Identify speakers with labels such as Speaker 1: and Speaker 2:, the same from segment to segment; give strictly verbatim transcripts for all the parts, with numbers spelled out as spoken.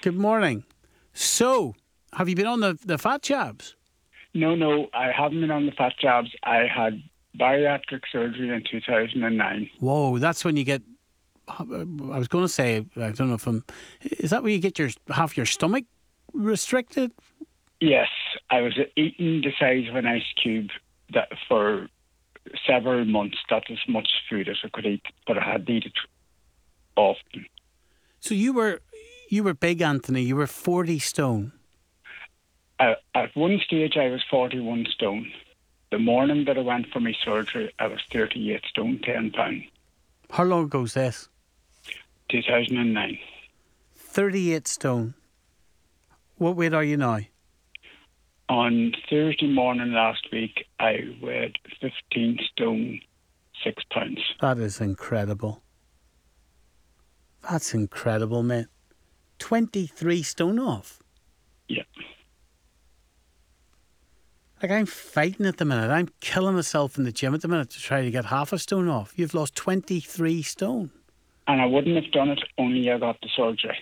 Speaker 1: Good morning. So, have you been on the, the fat jabs?
Speaker 2: No, no, I haven't been on the fat jabs. I had bariatric surgery in two thousand nine.
Speaker 1: Whoa, that's when you get... I was going to say, I don't know if I'm... Is that where you get your half your stomach restricted?
Speaker 2: Yes, I was eating the size of an ice cube that for several months. That's as much food as I could eat, but I had to eat it often.
Speaker 1: So you were you were big, Anthony. You were forty stone.
Speaker 2: Uh, at one stage, I was forty-one stone. The morning that I went for my surgery, I was thirty-eight stone, ten pounds.
Speaker 1: How long ago was this?
Speaker 2: two thousand nine.
Speaker 1: thirty-eight stone. What weight are you now?
Speaker 2: On Thursday morning last week, I weighed fifteen stone, six pounds.
Speaker 1: That is incredible. That's incredible, mate. twenty-three stone off.
Speaker 2: Yeah.
Speaker 1: Like, I'm fighting at the minute. I'm killing myself in the gym at the minute to try to get half a stone off. You've lost twenty-three stone.
Speaker 2: And I wouldn't have done it only I got the surgery.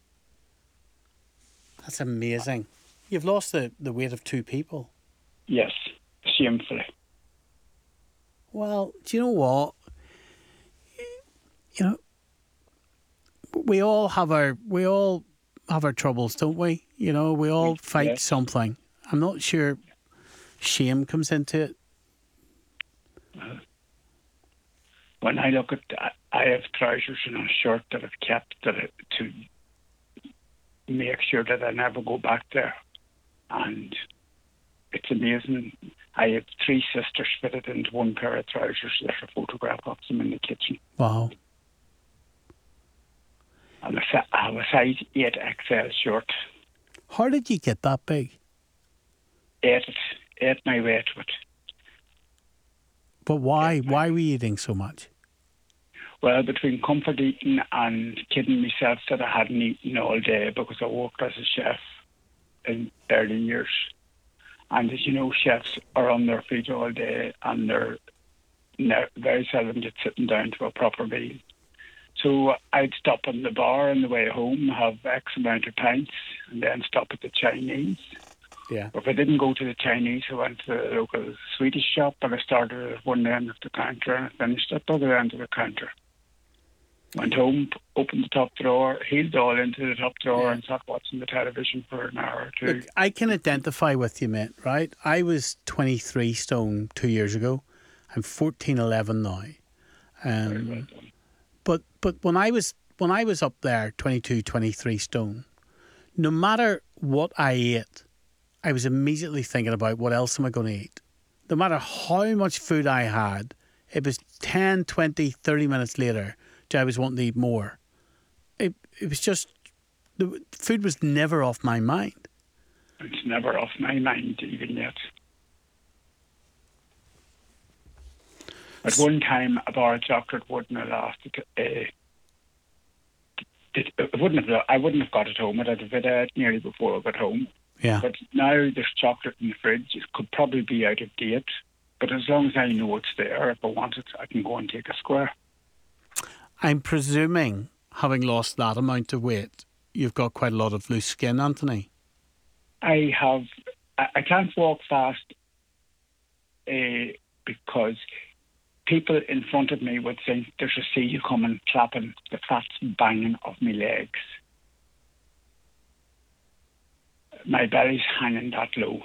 Speaker 1: That's amazing. You've lost the, the weight of two people.
Speaker 2: Yes, shamefully.
Speaker 1: Well, do you know what? You know, we all have our we all have our troubles, don't we? You know, we all fight
Speaker 2: yes.
Speaker 1: something. I'm not sure shame comes into it.
Speaker 2: Uh, when I look at, I have trousers and a shirt that I've kept that I, to make sure that I never go back there, and it's amazing. I have three sisters fitted into one pair of trousers. There's a photograph of them in the kitchen.
Speaker 1: Wow.
Speaker 2: And I have a size eight X L shirt.
Speaker 1: How did you get that big?
Speaker 2: Ate it, ate my weight with.
Speaker 1: But why? Why were you eating so much?
Speaker 2: Well, between comfort eating and kidding myself that I hadn't eaten all day because I worked as a chef in early years. And as you know, chefs are on their feet all day and they're ne- very seldom just sitting down to a proper meal. So I'd stop in the bar on the way home, have X amount of pints, and then stop at the Chinese.
Speaker 1: Yeah.
Speaker 2: If I didn't go to the Chinese, I went to the local Swedish shop and I started at one end of the counter and I finished at the other end of the counter. Went home, opened the top drawer, heeled all into the top drawer yeah. and sat watching the television for an hour or two.
Speaker 1: Look, I can identify with you, mate, right? I was twenty-three stone two years ago. I'm fourteen eleven now. Um,
Speaker 2: Very well done.
Speaker 1: But but when I was when I was up there, twenty-two, twenty-three stone, no matter what I ate, I was immediately thinking about what else am I going to eat. No matter how much food I had, it was ten, twenty, thirty minutes later I was wanting to eat more. It it was just, the food was never off my mind.
Speaker 2: It's never off my mind even yet. At one time, a bar of chocolate wouldn't have lasted. Uh, it, it wouldn't have. I wouldn't have got it home. I'd have it out nearly before I got home.
Speaker 1: Yeah.
Speaker 2: But now there's chocolate in the fridge. It could probably be out of date. But as long as I know it's there, if I want it, I can go and take a square.
Speaker 1: I'm presuming, having lost that amount of weight, you've got quite a lot of loose skin, Anthony.
Speaker 2: I have. I, I can't walk fast uh, because people in front of me would think there's a seal coming, clapping, the fat's banging off my legs. My belly's hanging that low.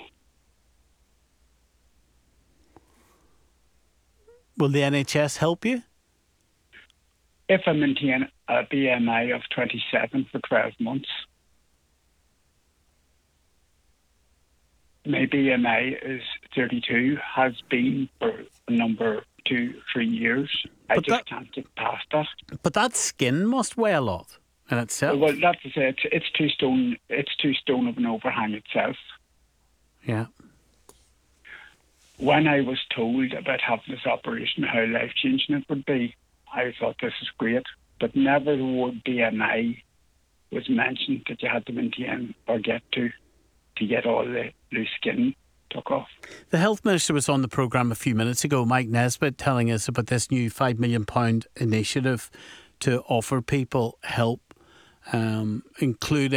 Speaker 1: Will the N H S help you?
Speaker 2: If I maintain a B M I of twenty-seven for twelve months, my B M I is thirty-two, has been for a number two, three years. But I just that, can't get past that.
Speaker 1: But that skin must weigh a lot in itself.
Speaker 2: Well, that's to say, it's, it's two stone. It's two stone of an overhang itself.
Speaker 1: Yeah.
Speaker 2: When I was told about having this operation, how life-changing it would be, I thought this is great. But never the word B M I was mentioned that you had to maintain or get to to get all the loose skin took off.
Speaker 1: The Health Minister was on the programme a few minutes ago, Mike Nesbitt, telling us about this new five million pounds initiative to offer people help, um, including